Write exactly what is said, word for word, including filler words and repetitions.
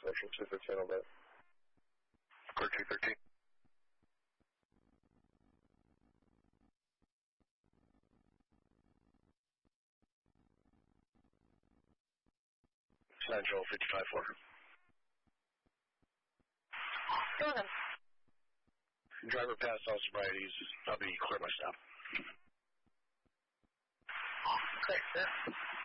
Central two thirteen on that. Core two thirteen. Central fifty-five four. Go ahead. Driver passed all sobrieties. I'll be clear my stop. Clear, sir.